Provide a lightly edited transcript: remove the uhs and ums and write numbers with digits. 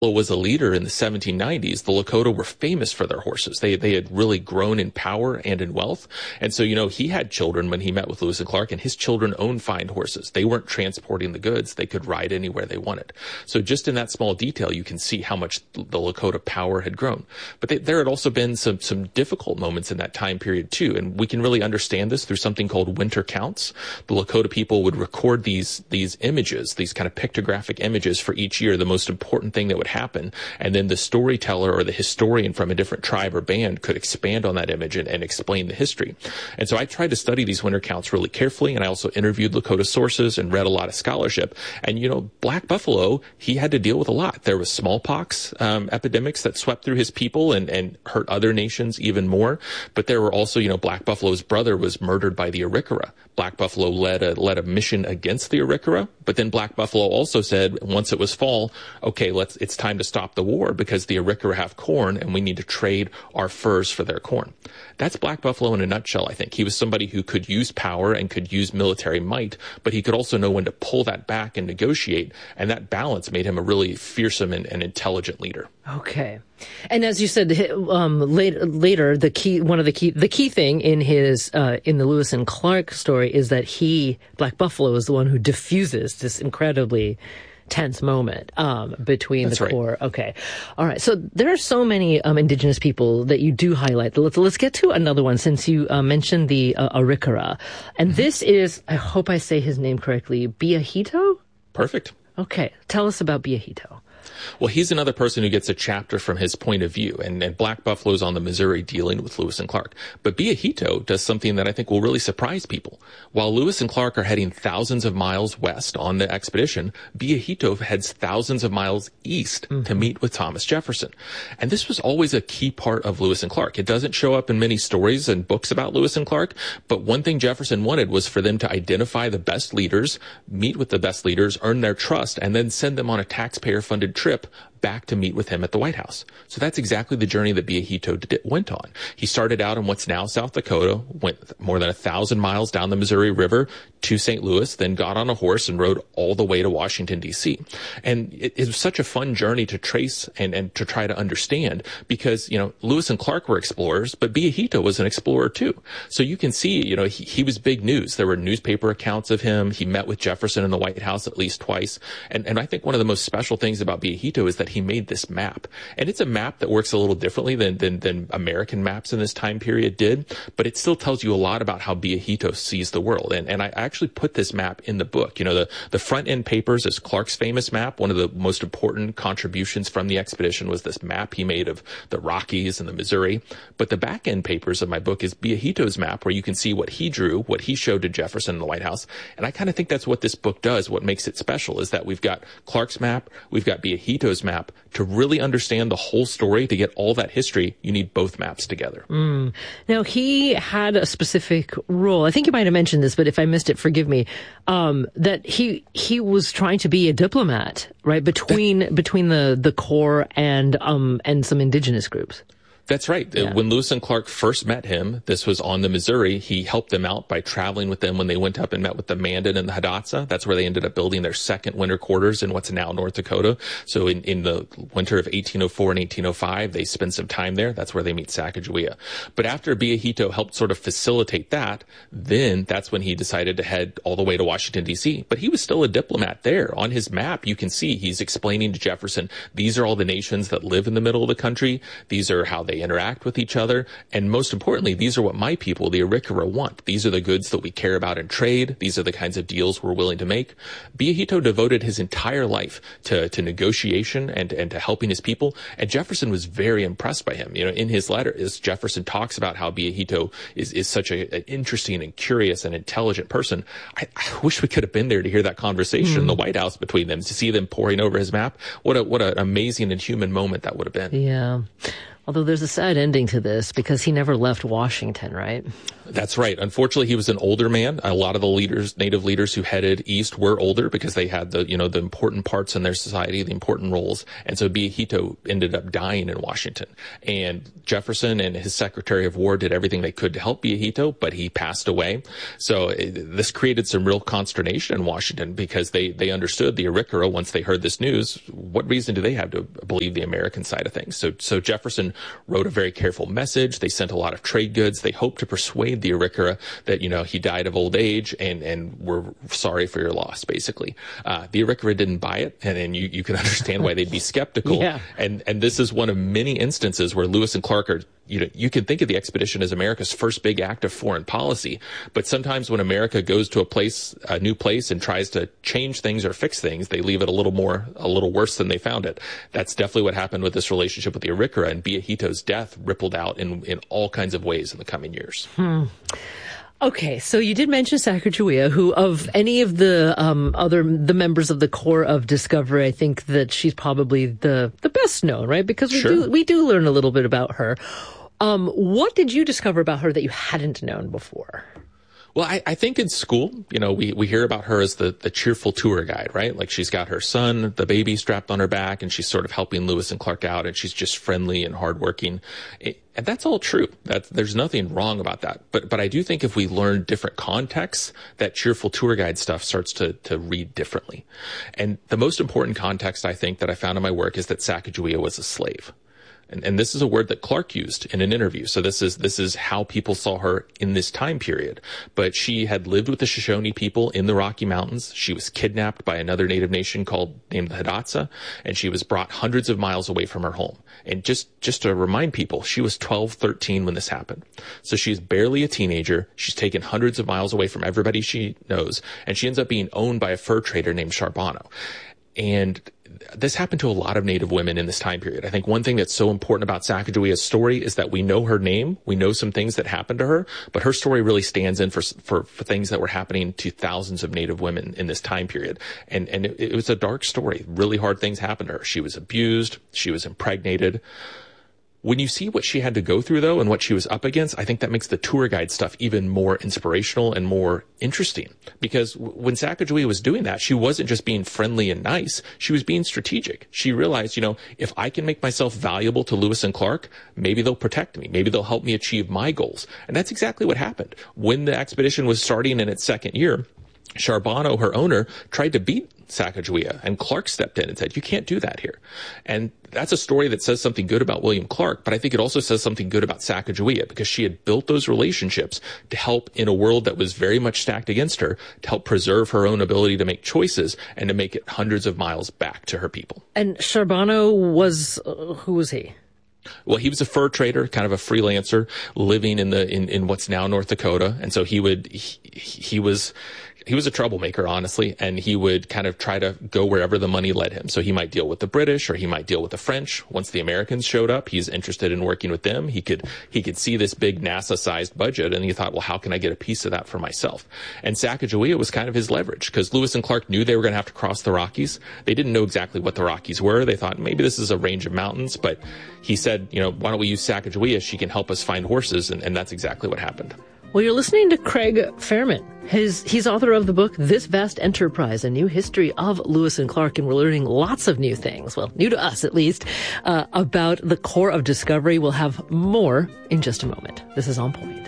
was a leader in the 1790s, the Lakota were famous for their horses. They had really grown in power and in wealth. And so, he had children when he met with Lewis and Clark, and his children owned fine horses. They weren't transporting the goods. They could ride anywhere they wanted. So just in that small detail, you can see how much the Lakota power had grown. But there had also been some difficult moments in that time period too. And we can really understand this through something called winter counts. The Lakota people would record these images, these kind of pictographic images for each year, the most important thing that would happen. And then the storyteller or the historian from a different tribe or band could expand on that image and explain the history. And so I tried to study these winter counts really carefully. And I also interviewed Lakota sources and read a lot of scholarship. And, Black Buffalo, he had to deal with a lot. There was smallpox epidemics that swept through his people and hurt other nations even more. But there were also, Black Buffalo's brother was murdered by the Arikara. Black Buffalo led a mission against the Arikara. But then Black Buffalo also said, once it was fall, okay, it's time to stop the war because the Arikara have corn and we need to trade our furs for their corn. That's Black Buffalo in a nutshell, I think. He was somebody who could use power and could use military might, but he could also know when to pull that back and negotiate. And that balance made him a really fearsome and intelligent leader. Okay. And as you said, later, the key thing in in the Lewis and Clark story is that Black Buffalo, is the one who diffuses this incredibly tense moment between the core. Right. Okay. All right. So there are so many indigenous people that you do highlight. Let's get to another one since you mentioned the Arikara. And this is, I hope I say his name correctly, Biahito? Perfect. Okay. Tell us about Biahito. Well, he's another person who gets a chapter from his point of view, and Black Buffalo's on the Missouri dealing with Lewis and Clark. But Biahito does something that I think will really surprise people. While Lewis and Clark are heading thousands of miles west on the expedition, Biahito heads thousands of miles east to meet with Thomas Jefferson. And this was always a key part of Lewis and Clark. It doesn't show up in many stories and books about Lewis and Clark, but one thing Jefferson wanted was for them to identify the best leaders, meet with the best leaders, earn their trust, and then send them on a taxpayer-funded trip back to meet with him at the White House. So that's exactly the journey that Biahito went on. He started out in what's now South Dakota, went more than 1,000 miles down the Missouri River to St. Louis, then got on a horse and rode all the way to Washington, D.C. And it was such a fun journey to trace and to try to understand because, Lewis and Clark were explorers, but Biahito was an explorer too. So you can see, he was big news. There were newspaper accounts of him. He met with Jefferson in the White House at least twice. And I think one of the most special things about Biahito is that he made this map. And it's a map that works a little differently than American maps in this time period did, but it still tells you a lot about how Biahito sees the world. And I actually put this map in the book. The front end papers is Clark's famous map. One of the most important contributions from the expedition was this map he made of the Rockies and the Missouri. But the back end papers of my book is Biahito's map, where you can see what he drew, what he showed to Jefferson in the White House. And I kind of think that's what this book does. What makes it special is that we've got Clark's map, we've got Biahito's map. To really understand the whole story, to get all that history, you need both maps together. Now, he had a specific role. I think you might have mentioned this, but if I missed it, forgive me. That he was trying to be a diplomat, right, between the Corps and some indigenous groups. That's right. Yeah. When Lewis and Clark first met him, this was on the Missouri, he helped them out by traveling with them when they went up and met with the Mandan and the Hidatsa. That's where they ended up building their second winter quarters in what's now North Dakota. So in the winter of 1804 and 1805, they spend some time there. That's where they meet Sacagawea. But after Biahito helped sort of facilitate that, then that's when he decided to head all the way to Washington, D.C. But he was still a diplomat there. On his map, you can see he's explaining to Jefferson, these are all the nations that live in the middle of the country. These are how they interact with each other. And most importantly, these are what my people, the Arikara, want. These are the goods that we care about in trade. These are the kinds of deals we're willing to make. Biahito devoted his entire life to negotiation and to helping his people. And Jefferson was very impressed by him. In his letter, as Jefferson talks about how Biahito is such an interesting and curious and intelligent person. I wish we could have been there to hear that conversation in the White House between them, to see them poring over his map. What an amazing and human moment that would have been. Yeah. Although there's a sad ending to this because he never left Washington, right? That's right. Unfortunately, he was an older man. A lot of the leaders, native leaders who headed east were older because they had the important parts in their society, the important roles. And so Bia-Hito ended up dying in Washington. And Jefferson and his Secretary of War did everything they could to help Bia-Hito, but he passed away. So this created some real consternation in Washington because they understood the Arikara once they heard this news. What reason do they have to believe the American side of things? So Jefferson wrote a very careful message. They sent a lot of trade goods. They hoped to persuade the Arikara that, he died of old age and we're sorry for your loss, basically. The Arikara didn't buy it, and you can understand why they'd be skeptical. Yeah. And this is one of many instances where Lewis and Clark are, you can think of the expedition as America's first big act of foreign policy, but sometimes when America goes to a new place and tries to change things or fix things, they leave it a little worse than they found it. That's definitely what happened with this relationship with the Arikara, and Bia-Hito's death rippled out in all kinds of ways in the coming years. Okay, so you did mention Sacagawea, who of any of the the members of the Corps of Discovery, I think that she's probably the best known, right? Because we do learn a little bit about her. What did you discover about her that you hadn't known before? Well, I think in school, we hear about her as the cheerful tour guide, right? Like she's got her son, the baby strapped on her back, and she's sort of helping Lewis and Clark out, and she's just friendly and hardworking. And that's all true. There's nothing wrong about that. But I do think if we learn different contexts, that cheerful tour guide stuff starts to read differently. And the most important context I think that I found in my work is that Sacagawea was a slave. And this is a word that Clark used in an interview. So this is how people saw her in this time period. But she had lived with the Shoshone people in the Rocky Mountains. She was kidnapped by another native nation named the Hidatsa, and she was brought hundreds of miles away from her home. And just to remind people, she was 12, 13 when this happened. So she's barely a teenager. She's taken hundreds of miles away from everybody she knows, and she ends up being owned by a fur trader named Charbonneau. And this happened to a lot of Native women in this time period. I think one thing that's so important about Sacagawea's story is that we know her name, we know some things that happened to her, but her story really stands in for things that were happening to thousands of Native women in this time period. And it was a dark story. Really hard things happened to her. She was abused. She was impregnated. When you see what she had to go through, though, and what she was up against, I think that makes the tour guide stuff even more inspirational and more interesting. Because when Sacagawea was doing that, she wasn't just being friendly and nice. She was being strategic. She realized, if I can make myself valuable to Lewis and Clark, maybe they'll protect me. Maybe they'll help me achieve my goals. And that's exactly what happened. When the expedition was starting in its second year, Charbonneau, her owner, tried to beat Sacagawea, and Clark stepped in and said, you can't do that here. And that's a story that says something good about William Clark, but I think it also says something good about Sacagawea because she had built those relationships to help in a world that was very much stacked against her, to help preserve her own ability to make choices and to make it hundreds of miles back to her people. And Charbonneau was, who was he? Well, he was a fur trader, kind of a freelancer living in what's now North Dakota. And so he was a troublemaker, honestly, and he would kind of try to go wherever the money led him. So he might deal with the British or he might deal with the French. Once the Americans showed up, he's interested in working with them. He could see this big NASA-sized budget, and he thought, well, how can I get a piece of that for myself? And Sacagawea was kind of his leverage because Lewis and Clark knew they were going to have to cross the Rockies. They didn't know exactly what the Rockies were. They thought maybe this is a range of mountains, but he said, why don't we use Sacagawea? She can help us find horses, and that's exactly what happened. Well, you're listening to Craig Fairman. He's author of the book, This Vast Enterprise, A New History of Lewis and Clark, and we're learning lots of new things, well, new to us at least, about the Corps of Discovery. We'll have more in just a moment. This is On Point.